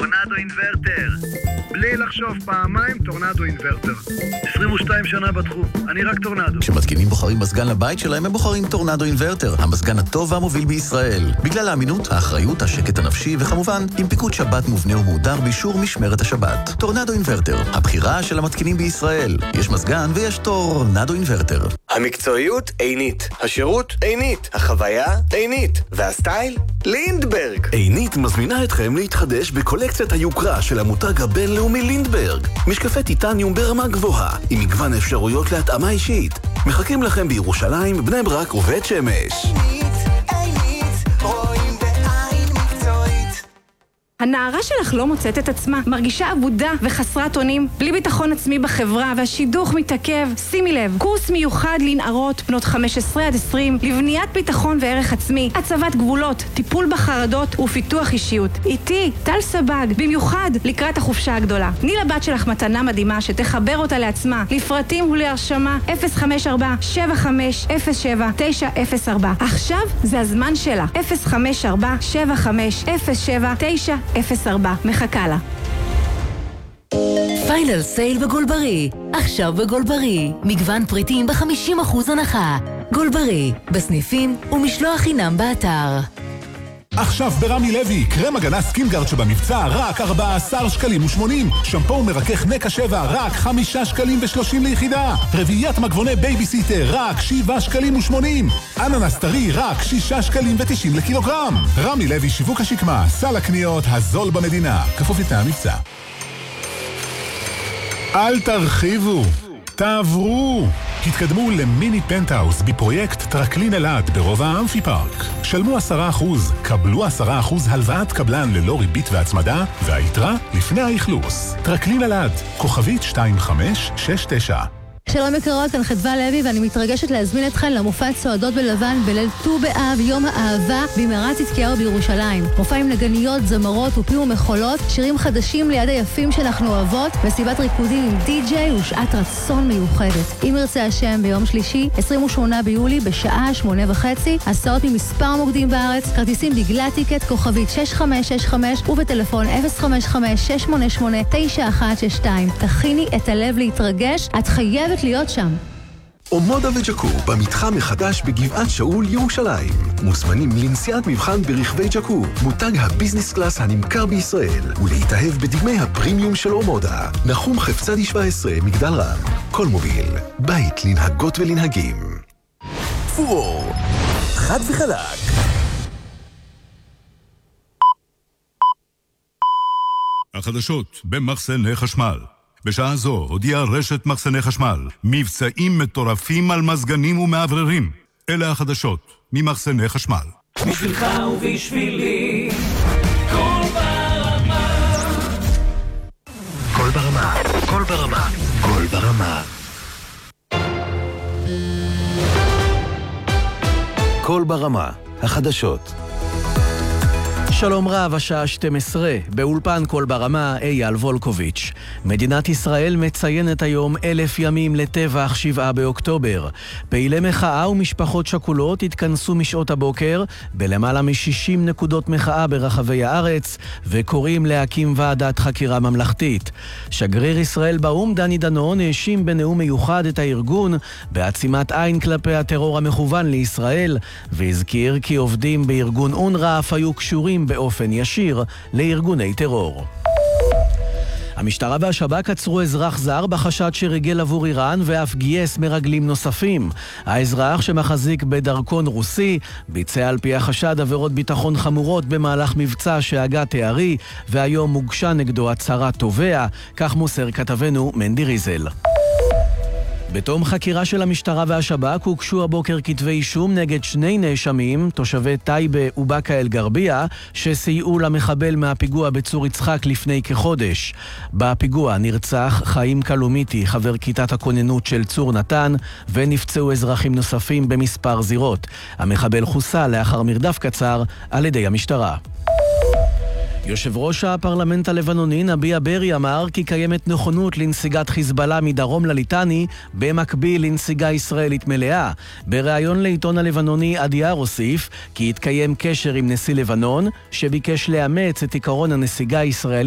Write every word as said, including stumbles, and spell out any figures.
טורנדו אינברטר. בלי לחשוב פעמיים, טורנדו אינברטר. עשרים ושתיים שנה בתחום, אני רק טורנדו. כשמתקינים בוחרים מזגן לבית שלהם, הם בוחרים טורנדו אינברטר, המזגן הטוב והמוביל בישראל. בגלל האמינות, האחריות, השקט הנפשי, וכמובן, עם פיקוד שבת מובנה ומהודר באישור משמרת השבת. טורנדו אינברטר, הבחירה של המתקינים בישראל. יש מזגן ויש טורנדו אינברטר. המקצועיות עינית, השירות עינית, החוויה עינית, והסטייל לינדברג. עינית מזמינה אתכם להתחדש בקולקציית היוקרה של המותג הבינלאומי לינדברג. משקפי טיטניום ברמה גבוהה, עם מגוון אפשרויות להתאמה אישית. מחכים לכם בירושלים, בני ברק ובית שמש. הנערה שלך לא מוצאת את עצמה, מרגישה עבודה וחסרת אונים, בלי ביטחון עצמי בחברה והשידוך מתעכב. שימי לב, קורס מיוחד לנערות בנות חמש עשרה עד עשרים לבניית ביטחון וערך עצמי, הצבת גבולות, טיפול בחרדות ופיתוח אישיות. איתי, טל סבג, במיוחד לקראת החופשה הגדולה. תני לבת שלך מתנה מדהימה שתחבר אותה לעצמה. לפרטים ולהרשמה אפס חמש ארבע שבע חמש אפס שבע תשע אפס ארבע. עכשיו זה הזמן שלה. אפס חמש ארבע שבע חמש אפס שבע תשע אפס ארבע. מחכה לה. פיינל סייל בגולברי. עכשיו בגולברי. מגוון פריטים ב-חמישים אחוז הנחה. גולברי. בסניפים ומשלוח חינם באתר. עכשיו ברמי לוי, קרם הגנה סקינגארד שבמבצע רק ארבעה עשר שקלים ושמונים. שמפו מרכך נקה שבע רק חמישה שקלים ושלושים ליחידה. רביעיית מגבוני בייביסיטר רק שבעה שקלים ושמונים. אננס טרי רק שישה שקלים ותשעים לקילוגרם. רמי לוי שיווק השקמה, סל הקניות הזול במדינה. כפוף לתנאי המבצע. אל תרחיבו, תעברו. התקדמו למיני פנטהאוס בפרויקט טרקלין אלעד ברובע האמפי פארק. שלמו עשרה אחוז, קבלו עשרה אחוז הלוואת קבלן ללא ריבית והצמדה, והיתרה לפני האכלוס. טרקלין אלעד, כוכבית שתיים חמש שש תשע. שלום יקרות, כאן חדווה לוי ואני מתרגשת להזמין אתכן למופע צועדות בלבן בליל ט"ו באב, יום האהבה במערת צדקיהו בירושלים. מופע עם נגניות, זמרות ופי ומחולות, שירים חדשים ליד היפים שאנחנו אוהבות, מסיבת ריקודים עם די-ג'יי ושעת רצון מיוחדת. אם ירצה השם, ביום שלישי, עשרים ושמונה ביולי, בשעה שמונה וחצי, הסעות ממספר מוקדים בארץ, כרטיסים בגלל טיקט, כוכבית שש חמש שש חמש ובטלפון אפס חמש חמש שש שמונה שמונה תשע אחת שש שתיים. תכיני את הלב להתרגש, את חייבת להיות שם. אומודה וג'קו במתחם מחדש בגבעת שאול ירושלים. מוזמנים לנסיעת מבחן ברכבי ג'קו, מותג הביזנס קלאס הנמכר בישראל, ולהתאהב בדגמי הפרימיום של אומודה. נחום חפצדי שבע עשרה, מגדל רם. כל מוביל, בית לנהגות ולנהגים. פור, חד וחלק. החדשות במחסני חשמל. בשעה זו הודיעה רשת מחסני חשמל מבצעים מטורפים על מזגנים ומעבררים. אלה החדשות ממחסני חשמל. בשבילך ובשבילי כל ברמה, כל ברמה, כל ברמה, כל ברמה. כל ברמה, החדשות. שלום רב, השעה שתים עשרה, באולפן כל ברמה, אייל וולקוביץ'. מדינת ישראל מציינת היום אלף ימים לטבח שבעה באוקטובר. פעילי מחאה ומשפחות שכולות התכנסו משעות הבוקר בלמעלה מ-שישים נקודות מחאה ברחבי הארץ, וקוראים להקים ועדת חקירה ממלכתית. שגריר ישראל באום דני דנון האשים בנאום מיוחד את הארגון בעצימת עין כלפי הטרור המכוון לישראל, והזכיר כי עובדים בארגון אונר"א אף היו קשורים באופן ישיר לארגוני טרור. המשטרה והשב"כ עצרו אזרח זר בחשד שריגל עבור איראן ואף גייס מרגלים נוספים. האזרח שמחזיק בדרכון רוסי ביצע על פי החשד עבירות ביטחון חמורות במהלך מבצע שהגה תארי, והיום הוגשה נגדו הצהרת תובע, כך מוסר כתבנו מנדי ריזל. בתום חקירה של המשטרה והשב"כ הוגשו הבוקר כתבי אישום נגד שני נאשמים, תושבי טייבה ובאקה אל גרבייה, שסייעו למחבל מהפיגוע בצור יצחק לפני כחודש. בפיגוע נרצח חיים קלומיטי, חבר כיתת הכוננות של צור נתן, ונפצעו אזרחים נוספים במספר זירות. המחבל חוסל לאחר מרדף קצר על ידי המשטרה. יושב ראש הפרלמנט הלבנוני נביה ברי אמר כי קיימת נכונות לנסיגת חיזבאללה מדרום לליטני במקביל לנסיגה ישראלית מלאה. בריאיון לעיתון הלבנוני עדייה הוסיף כי התקיים קשר עם נשיא לבנון שביקש לאמץ את עקרון הנסיגה הישראלית